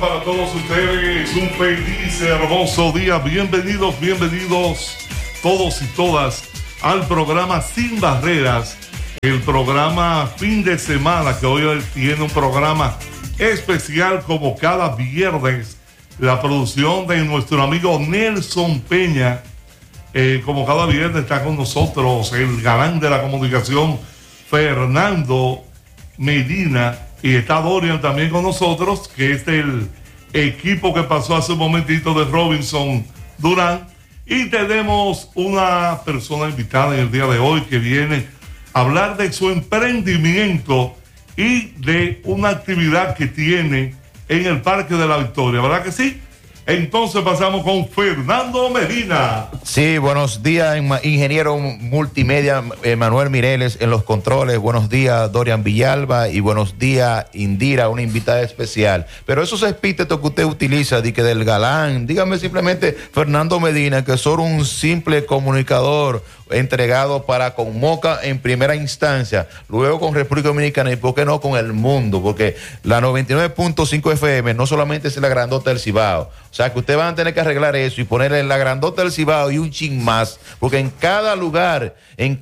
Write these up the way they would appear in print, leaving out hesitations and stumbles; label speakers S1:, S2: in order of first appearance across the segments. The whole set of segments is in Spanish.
S1: para todos ustedes, un feliz, hermoso día. Bienvenidos todos y todas al programa Sin Barreras, el programa fin de semana, que hoy tiene un programa especial como cada viernes. La producción de nuestro amigo Nelson Peña, como cada viernes está con nosotros el galán de la comunicación Fernando Medina, y está Dorian también con nosotros, que es el equipo que pasó hace un momentito de Robinson Durán. Y tenemos una persona invitada en el día de hoy que viene a hablar de su emprendimiento y de una actividad que tiene en el Parque de la Victoria, ¿verdad que sí? Entonces pasamos con Fernando Medina.
S2: Sí, buenos días, ingeniero multimedia Manuel Mireles en los controles. Buenos días, Dorian Villalba, y buenos días, Indira, una invitada especial. Pero esos epítetos que usted utiliza, de que del galán, dígame simplemente Fernando Medina, que soy un simple comunicador entregado para con Moca en primera instancia, luego con República Dominicana y por qué no con el mundo, porque la 99.5 FM no solamente es la grandota del Cibao, o sea que ustedes van a tener que arreglar eso y ponerle la grandota del Cibao y un chin más, porque en cada lugar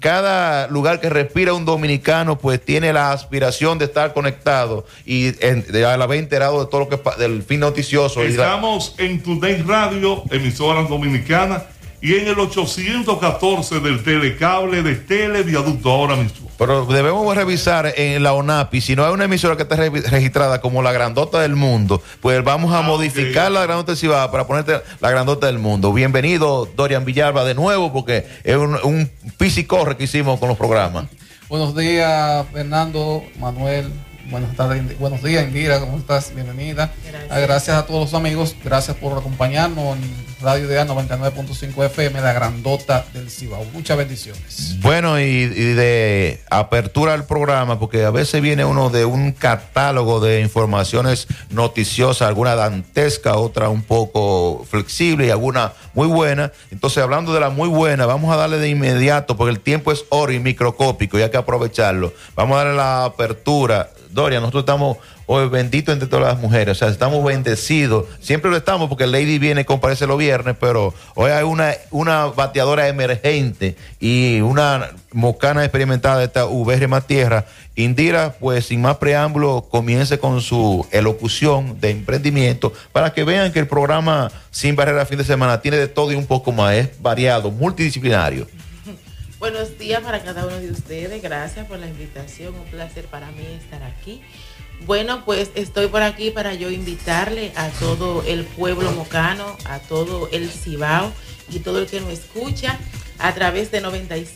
S2: que respira un dominicano, pues tiene la aspiración de estar conectado y de haber enterado de todo lo que del fin noticioso.
S1: Estamos en Today Radio, emisoras dominicanas, y en el 814 del telecable de Televiaducto ahora mismo.
S2: Pero debemos revisar en la ONAPI, si no hay una emisora que esté registrada como la grandota del mundo, pues vamos a modificar la grandota del Cibao para ponerte la grandota del mundo. Bienvenido, Dorian Villalba, de nuevo, porque es un pisicorre que hicimos con los programas.
S3: Buenos días, Fernando, Manuel. Buenas tardes, buenos días, Indira, ¿cómo estás? Bienvenida. Gracias a todos los amigos, gracias por acompañarnos en Radio Ideal 99.5 FM, la grandota del Cibao. Muchas bendiciones.
S2: Bueno, y de apertura al programa, porque a veces viene uno de un catálogo de informaciones noticiosas, alguna dantesca, otra un poco flexible y alguna muy buena. Entonces, hablando de la muy buena, vamos a darle de inmediato, porque el tiempo es oro y microscópico y hay que aprovecharlo. Vamos a darle la apertura. Doria, nosotros estamos hoy benditos entre todas las mujeres, o sea, estamos bendecidos, siempre lo estamos porque Lady viene y comparece los viernes, pero hoy hay una bateadora emergente y una mocana experimentada de esta VR más tierra. Indira, pues sin más preámbulo, comience con su elocución de emprendimiento para que vean que el programa Sin Barreras fin de semana tiene de todo y un poco más, es variado, multidisciplinario.
S4: Buenos días para cada uno de ustedes, gracias por la invitación, un placer para mí estar aquí. Bueno, pues estoy por aquí para yo invitarle a todo el pueblo mocano, a todo el Cibao y todo el que nos escucha a través de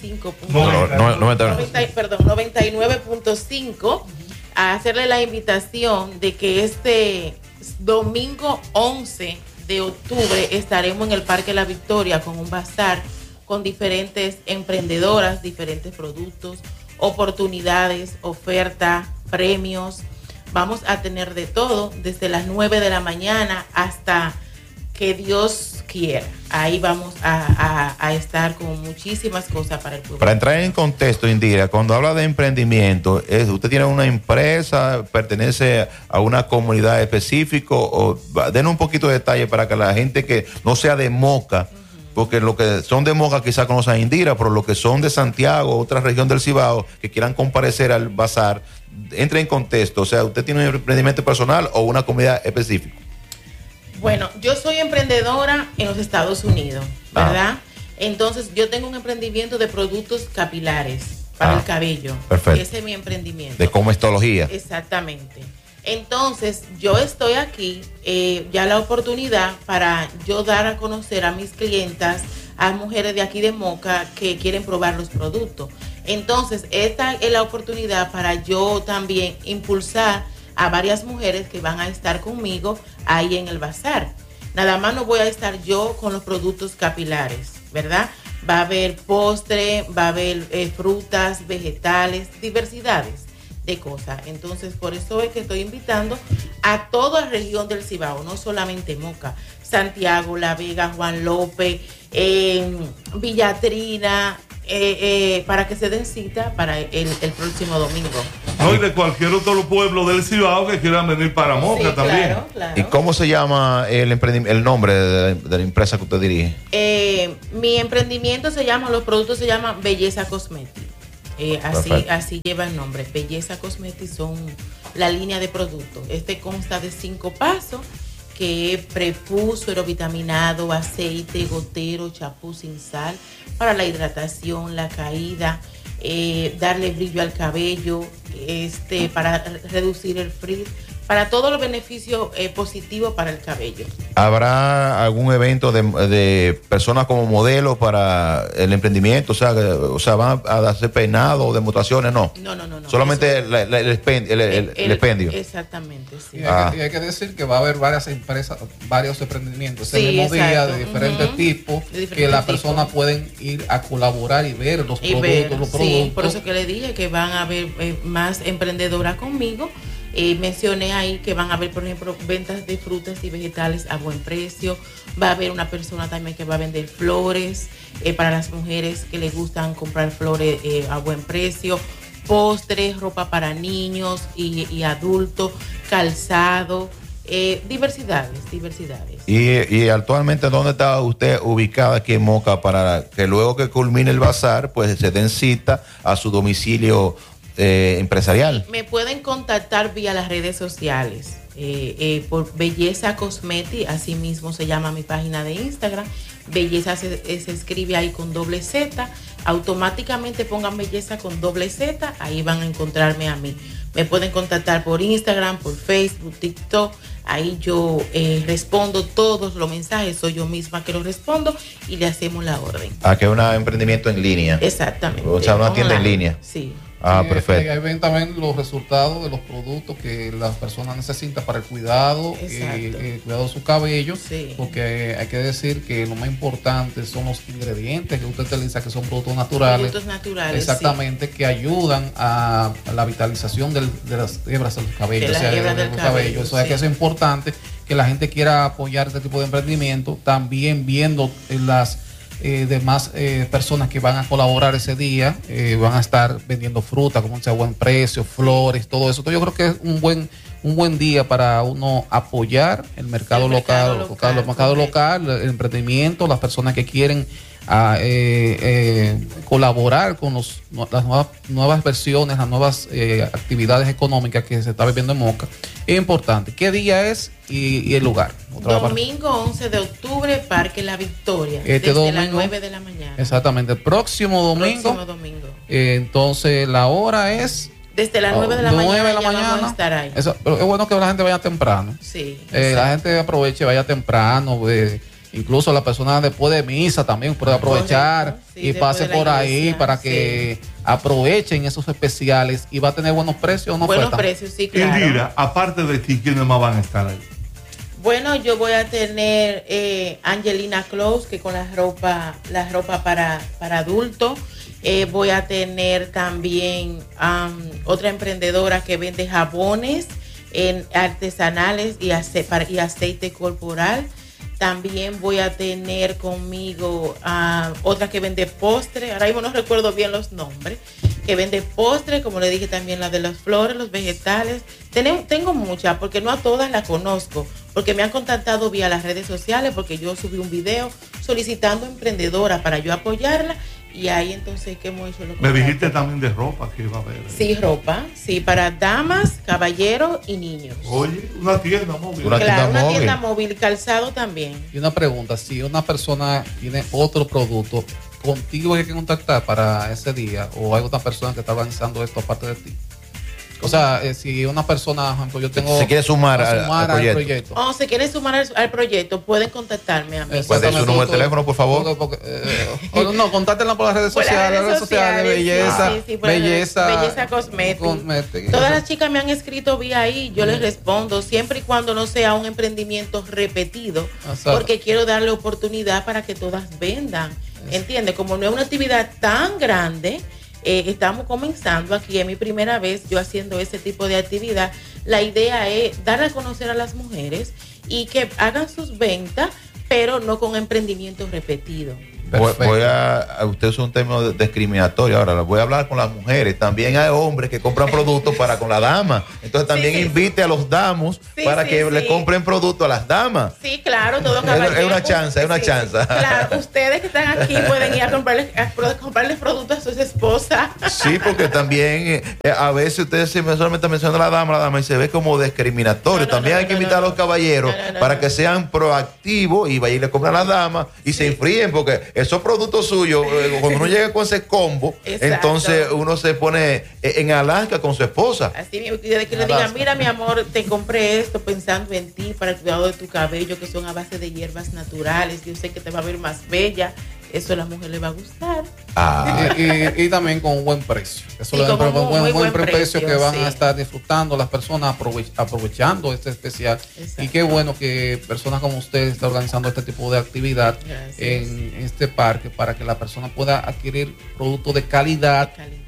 S4: 99.5 a hacerle la invitación de que este domingo 11 de octubre estaremos en el Parque La Victoria con un bazar con diferentes emprendedoras, diferentes productos, oportunidades, oferta, premios. Vamos a tener de todo desde las 9 de la mañana hasta que Dios quiera. Ahí vamos a estar con muchísimas cosas para el pueblo.
S2: Para entrar en contexto, Indira, cuando habla de emprendimiento, ¿usted tiene una empresa, pertenece a una comunidad específica? O den un poquito de detalle para que la gente que no sea de Moca, porque los que son de Moca quizás conocen a Indira, pero los que son de Santiago, otra región del Cibao, que quieran comparecer al bazar, entre en contexto. O sea, ¿usted tiene un emprendimiento personal o una comunidad específica?
S4: Bueno, yo soy emprendedora en los Estados Unidos, ¿verdad? Entonces, yo tengo un emprendimiento de productos capilares para el cabello.
S2: Perfecto.
S4: Ese es mi emprendimiento.
S2: De comestología.
S4: Exactamente. Entonces, yo estoy aquí, ya la oportunidad para yo dar a conocer a mis clientas, a mujeres de aquí de Moca que quieren probar los productos. Entonces, esta es la oportunidad para yo también impulsar a varias mujeres que van a estar conmigo ahí en el bazar. Nada más no voy a estar yo con los productos capilares, ¿verdad? Va a haber postre, va a haber frutas, vegetales, diversidades de cosas. Entonces, por eso es que estoy invitando a toda la región del Cibao, no solamente Moca, Santiago, La Vega, Juan López, Villatrina, para que se den cita para el próximo domingo.
S1: No, y de cualquier otro pueblo del Cibao que quieran venir para Moca
S4: Sí,
S1: también.
S4: claro, claro.
S2: ¿Y cómo se llama el nombre de la empresa que usted dirige?
S4: Mi emprendimiento los productos se llaman Belleza Cosmetic. Así lleva el nombre. Belleza Cosmetic son la línea de productos. Este consta de 5 pasos, que es prepú, suerovitaminado, aceite, gotero, champú sin sal, para la hidratación, la caída, darle brillo al cabello, para reducir el frizz, para todos los beneficios positivos para el cabello.
S2: ¿Habrá algún evento de personas como modelo para el emprendimiento? O sea, ¿van a hacer peinado o demostraciones? No.
S4: No.
S2: Solamente el expendio.
S4: Exactamente, sí.
S3: Y hay que decir que va a haber varias empresas, varios emprendimientos
S4: Sí,
S3: ese mismo día
S4: exacto.
S3: de diferentes tipos,
S4: De diferentes
S3: que las
S4: tipos.
S3: personas pueden ir a colaborar y ver los
S4: Y
S3: productos.
S4: ver, sí, por eso que le dije que van a haber más emprendedoras conmigo. Mencioné ahí que van a haber, por ejemplo, ventas de frutas y vegetales a buen precio. Va a haber una persona también que va a vender flores para las mujeres que les gustan comprar flores a buen precio, postres, ropa para niños y adultos, calzado, diversidades.
S2: Y actualmente, ¿dónde está usted ubicada aquí en Moca para que luego que culmine el bazar, pues se den cita a su domicilio empresarial?
S4: Me pueden contactar vía las redes sociales, por Belleza Cosmetic, así mismo se llama mi página de Instagram. Belleza se escribe ahí con doble Z, automáticamente pongan Belleza con doble Z, ahí van a encontrarme a mí. Me pueden contactar por Instagram, por Facebook, TikTok, ahí yo respondo todos los mensajes, soy yo misma que los respondo y le hacemos la orden.
S2: Que es un emprendimiento en línea.
S4: Exactamente.
S2: O sea, una tienda en
S4: Online.
S2: línea.
S4: Sí.
S2: Perfecto.
S3: Ahí ven también los resultados de los productos que las personas necesitan para el cuidado, el cuidado de su cabello,
S4: Sí.
S3: porque hay que decir que lo más importante son los ingredientes que usted utiliza, que son productos naturales.
S4: Productos naturales.
S3: Exactamente, que ayudan a la vitalización de las hebras de los cabellos.
S4: De las hebras del cabello,
S3: Eso es
S4: sí.
S3: que eso es importante, que la gente quiera apoyar este tipo de emprendimiento, también viendo las demás personas que van a colaborar ese día, van a estar vendiendo fruta, como sea, a buen precio, flores, todo eso. Entonces yo creo que es un buen día para uno apoyar el mercado local, el emprendimiento, las personas que quieren colaborar con las nuevas versiones, las nuevas actividades económicas que se está viviendo en Moca. Es importante. ¿Qué día es y el lugar?
S4: Domingo 11 de octubre, Parque La Victoria, desde las 9 de la mañana.
S3: Exactamente, próximo domingo. Entonces la hora es
S4: desde las 9 de la mañana, vamos a estar ahí.
S3: Pero es bueno que la gente vaya temprano.
S4: Sí.
S3: La gente aproveche, vaya temprano. Incluso la persona después de misa también puede aprovechar y pase por ahí para que aprovechen esos especiales, y va a tener buenos precios.
S4: Buenos precios, sí, claro.
S1: Indira, aparte de ti, ¿quiénes más van a estar ahí?
S4: Bueno, yo voy a tener Angelina Close, que con la ropa para adultos. Voy a tener también otra emprendedora que vende jabones artesanales y aceite corporal. También voy a tener conmigo otra que vende postre. Ahora mismo no recuerdo bien los nombres. Que vende postre, como le dije, también la de las flores, los vegetales. Tengo muchas, porque no a todas las conozco. Porque me han contactado vía las redes sociales, porque yo subí un video solicitando emprendedora para yo apoyarla. Y ahí entonces, ¿qué hemos hecho?
S1: Me dijiste también de ropa que iba a haber.
S4: Sí, ropa. Sí, para damas, caballeros y niños.
S1: Oye, una tienda móvil.
S4: Una tienda móvil, calzado también.
S3: Y una pregunta, si una persona tiene otro producto, ¿contigo hay que contactar para ese día? ¿O hay otra persona que está organizando esto aparte de ti? O sea, si una persona, por ejemplo, yo tengo...
S2: Se quiere sumar al proyecto.
S4: O se quiere sumar al proyecto, pueden contactarme a mí.
S2: ¿Puede dar su número de teléfono, por favor?
S3: No, contáctenla por las redes sociales, Belleza
S4: Cosmetic. Todas las chicas me han escrito vía ahí, yo les respondo, siempre y cuando no sea un emprendimiento repetido, porque quiero darle oportunidad para que todas vendan. ¿Entiendes? Como no es una actividad tan grande, estamos comenzando aquí, es mi primera vez yo haciendo ese tipo de actividad. La idea es dar a conocer a las mujeres y que hagan sus ventas, pero no con emprendimientos repetidos.
S2: Usted es un tema discriminatorio. Ahora voy a hablar con las mujeres. También hay hombres que compran productos para con la dama. Entonces también invite a los damos para que le compren productos a las damas.
S4: Sí, claro, todo caballero.
S2: Es una chance, es una chance.
S4: Claro, ustedes que están aquí pueden ir a comprarles productos a sus esposas.
S2: Sí, porque también a veces ustedes solamente mencionan a la dama y se ve como discriminatorio. También hay que invitar a los caballeros para que sean proactivos y vayan y le compran a la dama y se enfríen, porque esos productos suyos, cuando uno llega con ese combo, entonces uno se pone en Alaska con su esposa.
S4: Así mismo, de que le digan, mira mi amor, te compré esto pensando en ti para el cuidado de tu cabello, que son a base de hierbas naturales, yo sé que te va a ver más bella. Eso a la mujer le va a gustar.
S3: Y también con un buen precio. Eso le da un buen precio que van a estar disfrutando las personas, aprovechando este especial. Exacto. Y qué bueno que personas como usted están organizando este tipo de actividad en este parque para que la persona pueda adquirir productos de calidad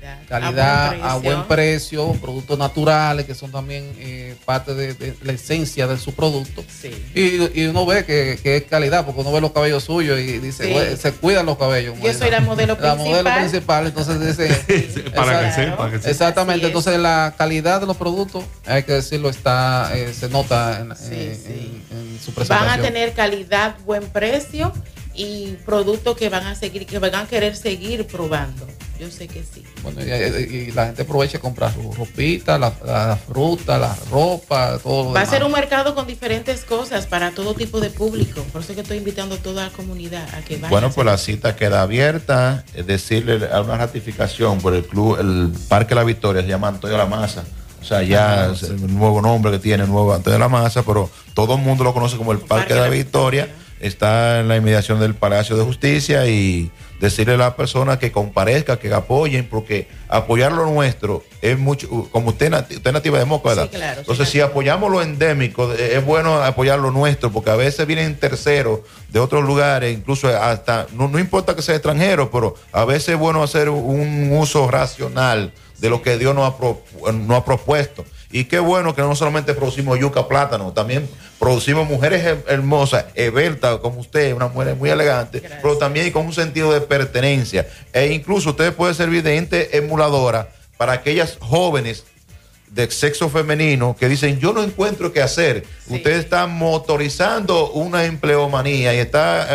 S3: a buen precio, productos naturales que son también parte de la esencia de su producto. Sí. Y uno ve que es calidad, porque uno ve los cabellos suyos y dice, se cuidan los cabellos.
S4: Yo soy la modelo
S3: principal, entonces dice,
S1: para que sepa.
S3: Exactamente, entonces la calidad de los productos, hay que decirlo, se nota en su presentación.
S4: Van a tener calidad, buen precio y productos que van a querer seguir probando. Yo sé que sí.
S3: Bueno, y la gente aprovecha y compra su ropita, la fruta, la ropa, todo.
S4: Va a ser un mercado con diferentes cosas para todo tipo de público. Por eso que estoy invitando a toda la comunidad a que vaya.
S2: Bueno, pues la cita queda abierta. Es decirle a una ratificación por el club, el Parque La Victoria, se llama Antonio La Maza. O sea, ya es el nuevo nombre que tiene, el nuevo Antonio La Maza, pero todo el mundo lo conoce como el Parque de la Victoria. Está en la inmediación del Palacio de Justicia y decirle a la persona que comparezca, que apoyen, porque apoyar lo nuestro es mucho, como usted es nativa de Moca, ¿verdad?
S4: Sí, claro.
S2: Entonces, si apoyamos lo endémico, es bueno apoyar lo nuestro, porque a veces vienen terceros de otros lugares, incluso hasta, no importa que sea extranjero, pero a veces es bueno hacer un uso racional de lo que Dios nos ha propuesto. Y qué bueno que no solamente producimos yuca, plátano, también producimos mujeres hermosas, esbeltas como usted, una mujer muy elegante, pero también con un sentido de pertenencia. E incluso usted puede servir de ente emuladora para aquellas jóvenes de sexo femenino que dicen, yo no encuentro qué hacer. Sí. Usted está motorizando una empleomanía y está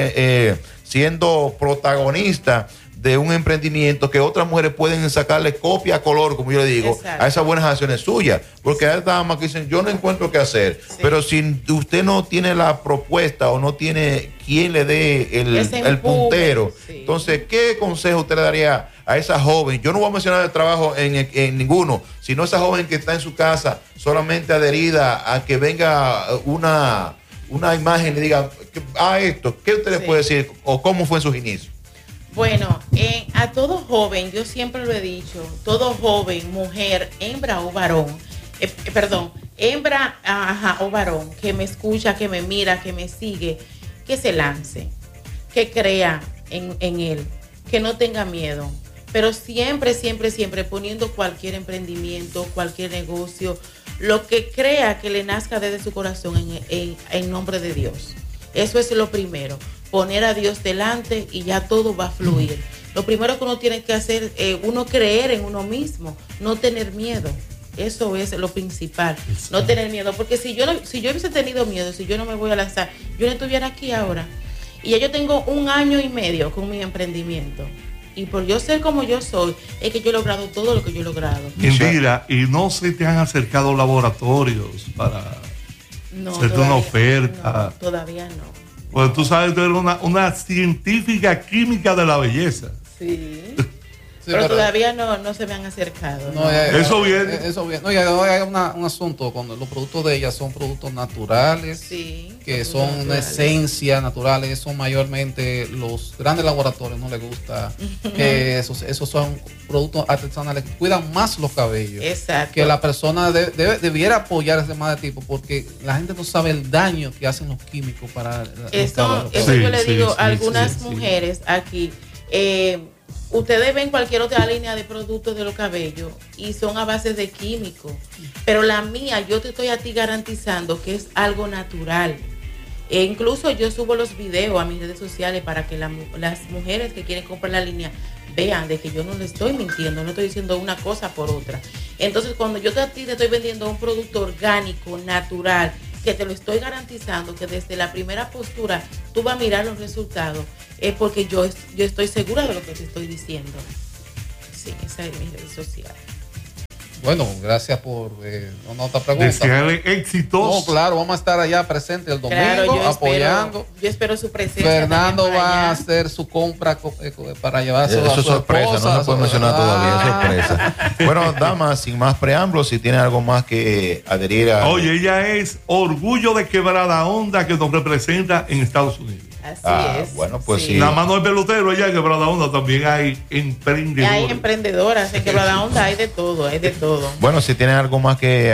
S2: siendo protagonista de un emprendimiento que otras mujeres pueden sacarle copia a color, como yo le digo, exacto, a esas buenas acciones suyas. Porque hay damas que dicen, yo no encuentro qué hacer. Sí. Pero si usted no tiene la propuesta o no tiene quien le dé el puntero, sí, entonces, ¿qué consejo usted le daría a esa joven? Yo no voy a mencionar el trabajo en ninguno, sino esa joven que está en su casa solamente adherida a que venga una imagen y le diga, esto, ¿qué usted le puede decir o cómo fue en sus inicios?
S4: Bueno, a todo joven, yo siempre lo he dicho, todo joven, mujer, hembra o varón, hembra o varón, que me escucha, que me mira, que me sigue, que se lance, que crea en él, que no tenga miedo, pero siempre, siempre, siempre poniendo cualquier emprendimiento, cualquier negocio, lo que crea que le nazca desde su corazón en nombre de Dios. Eso es lo primero. Poner a Dios delante y ya todo va a fluir. Lo primero que uno tiene que hacer es uno creer en uno mismo, no tener miedo. Eso es lo principal, no tener miedo. Porque si yo hubiese tenido miedo, si yo no me voy a lanzar, yo no estuviera aquí ahora. Y ya yo tengo 1 año y medio con mi emprendimiento. Y por yo ser como yo soy, es que yo he logrado todo lo que yo he logrado.
S1: Indira, ¿y no se te han acercado laboratorios para hacerte una oferta?
S4: No, todavía no.
S1: Pues tú sabes, tú eres una científica química de la belleza.
S4: Sí. Pero todavía no se me han acercado.
S1: No, eso viene.
S3: Eso viene. No, y hay un asunto, cuando los productos de ella son productos naturales,
S4: sí,
S3: que son una esencia naturales, son mayormente los grandes laboratorios, no les gusta. Esos son productos artesanales que cuidan más los cabellos.
S4: Exacto.
S3: Que la persona debiera apoyar ese más de tipo, porque la gente no sabe el daño que hacen los químicos para
S4: eso yo le digo a algunas mujeres aquí. Ustedes ven cualquier otra línea de productos de los cabellos y son a base de químicos, pero la mía, yo te estoy a ti garantizando que es algo natural. E incluso yo subo los videos a mis redes sociales para que las mujeres que quieren comprar la línea vean de que yo no le estoy mintiendo, no estoy diciendo una cosa por otra. Entonces, cuando yo a ti te estoy vendiendo un producto orgánico, natural, que te lo estoy garantizando, que desde la primera postura tú vas a mirar los resultados, es porque yo estoy segura de lo que te estoy diciendo. Sí, esa es mi red social.
S3: Bueno, gracias por una otra pregunta.
S1: Desearle éxitos.
S3: No, claro, vamos a estar allá presente el domingo, apoyando.
S4: Yo espero su presencia.
S3: Fernando va a hacer su compra para llevarse a su
S2: sorpresa,
S3: esposa,
S2: no se puede mencionar todavía, es sorpresa. Bueno, damas, sin más preámbulos, si tiene algo más que adherir a...
S1: Oye, ella es orgullo de Quebrada Honda, que nos representa en Estados Unidos.
S4: Así es.
S2: Bueno, pues sí.
S1: Nada más no es pelotero, ella en Quebrada Honda también hay emprendedoras.
S4: Hay emprendedoras, en Quebrada Honda hay de todo, hay de todo.
S2: Bueno, si tienen algo más que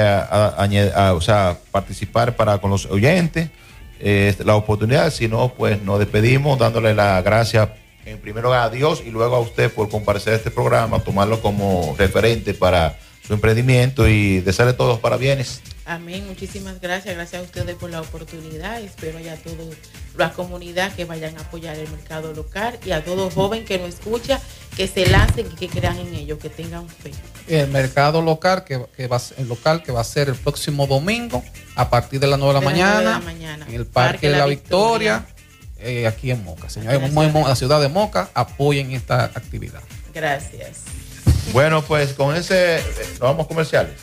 S2: participar con los oyentes, la oportunidad, si no, pues nos despedimos dándole las gracias en primero a Dios y luego a usted por comparecer a este programa, tomarlo como referente para su emprendimiento y desearle todos parabienes.
S4: Amén, muchísimas gracias, gracias a ustedes por la oportunidad, espero a toda la comunidad que vayan a apoyar el mercado local y a todo joven que nos escucha, que se lancen y que crean en ello, que tengan fe.
S3: El mercado local que va a ser el próximo domingo a partir de las 9 de la mañana en el Parque de la Victoria, aquí en Moca. Señores, en la ciudad de Moca, apoyen esta actividad.
S4: Gracias.
S2: Bueno, pues con ese, nos vamos comerciales.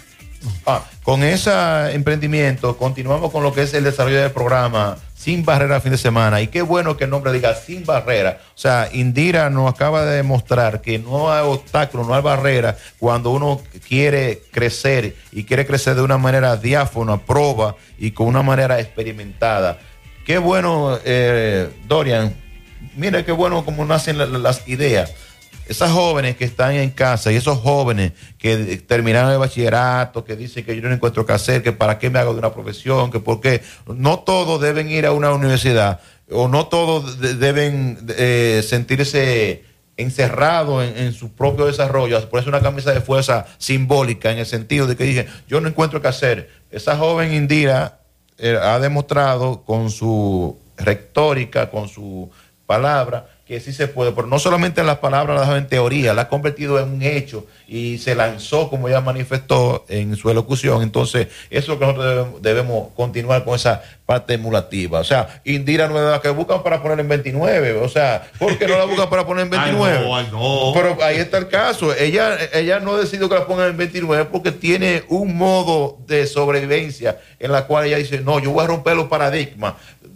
S2: Con ese emprendimiento continuamos con lo que es el desarrollo del programa Sin Barrera fin de semana. Y qué bueno que el nombre diga Sin Barrera. O sea, Indira nos acaba de demostrar que no hay obstáculo, no hay barrera cuando uno quiere crecer y quiere crecer de una manera diáfana, proba y con una manera experimentada. Qué bueno, Dorian. Mira qué bueno cómo nacen las ideas. Esas jóvenes que están en casa y esos jóvenes que terminaron el bachillerato, que dicen que yo no encuentro qué hacer, que para qué me hago de una profesión, que por qué. No todos deben ir a una universidad o no todos deben sentirse encerrados en su propio desarrollo. Por eso una camisa de fuerza simbólica en el sentido de que dije, yo no encuentro qué hacer. Esa joven Indira ha demostrado con su retórica, con su palabra, que sí se puede, pero no solamente en las palabras, la dejado en teoría, la ha convertido en un hecho y se lanzó, como ella manifestó en su elocución. Entonces, eso es lo que nosotros debemos continuar con esa parte emulativa. O sea, Indira no es la que buscan para poner en 29. O sea, ¿por qué no la buscan para poner en 29?
S1: Ay, no.
S2: Pero ahí está el caso. Ella no ha decidido que la pongan en 29 porque tiene un modo de sobrevivencia en la cual ella dice, no, yo voy a romper los paradigmas.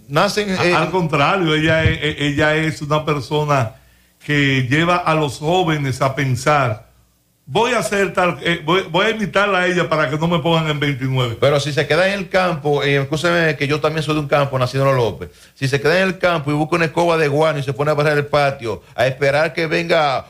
S1: Al contrario, ella es una persona que lleva a los jóvenes a pensar, voy a hacer tal, voy a invitarla a ella para que no me pongan en 29.
S2: Pero si se queda en el campo, escúcheme que yo también soy de un campo, nacido en López. Si se queda en el campo y busca una escoba de guano y se pone a barrer el patio, a esperar que venga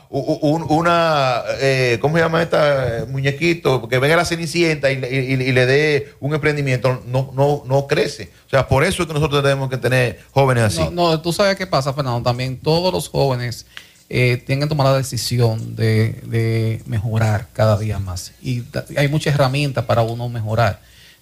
S2: una, ¿cómo se llama esta muñequito? Que venga la Cenicienta y le dé un emprendimiento, no crece. O sea, por eso es que nosotros tenemos que tener jóvenes así.
S3: No, tú sabes qué pasa, Fernando. También todos los jóvenes tienen que tomar la decisión de mejorar cada día más. Y hay muchas herramientas para uno mejorar.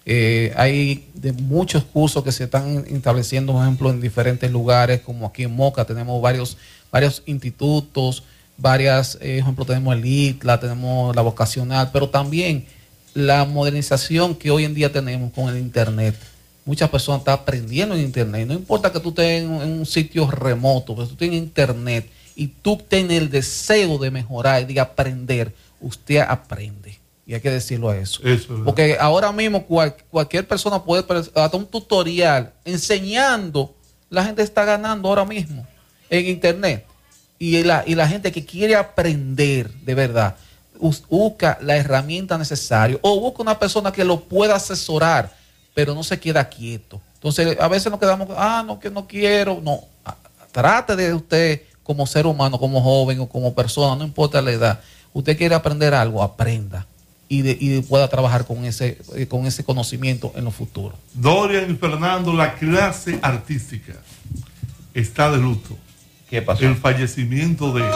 S3: Hay de muchos cursos que se están estableciendo, por ejemplo, en diferentes lugares, como aquí en Moca tenemos varios institutos, por ejemplo, tenemos el ITLA, tenemos la vocacional, pero también la modernización que hoy en día tenemos con el Internet. Muchas personas están aprendiendo en Internet. No importa que tú estés en un sitio remoto, pero tú tienes Internet y tú tienes el deseo de mejorar y de aprender, usted aprende. Y hay que decirlo a eso. Porque ahora mismo cualquier persona puede hasta un tutorial enseñando. La gente está ganando ahora mismo en Internet. Y la gente que quiere aprender de verdad, busca la herramienta necesaria o busca una persona que lo pueda asesorar, pero no se queda quieto. Entonces, a veces nos quedamos, no, que no quiero. No, trate de usted como ser humano, como joven o como persona, no importa la edad. Usted quiere aprender algo, aprenda y pueda trabajar con ese conocimiento en lo futuro.
S1: Dorian y Fernando, la clase artística está de luto.
S2: ¿Qué pasó?
S1: El fallecimiento de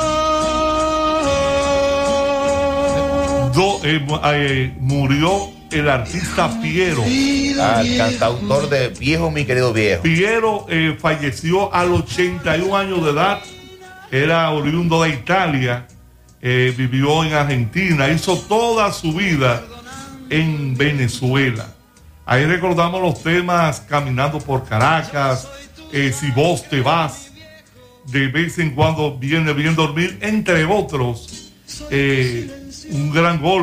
S1: murió el artista Piero.
S2: El cantautor de Viejo, mi querido viejo.
S1: Piero falleció a los 81 años de edad. Era oriundo de Italia. Vivió en Argentina. Hizo toda su vida en Venezuela. Ahí recordamos los temas Caminando por Caracas, Si vos te vas, de vez en cuando viene bien dormir, entre otros. Un gran gol